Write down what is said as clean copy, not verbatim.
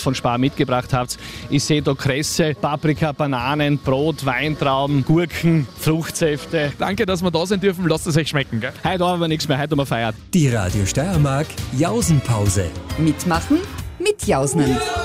von Spar mitgebracht habt. Ich sehe da Kresse, Paprika, Bananen, Brot, Weintrauben, Gurken, Fruchtsäfte. Danke, dass wir da sein dürfen. Lasst es euch schmecken, gell? Heute haben wir nichts mehr, heute haben wir Feiert. Die Radio Steiermark Jausenpause. Mitmachen mit Jausnen.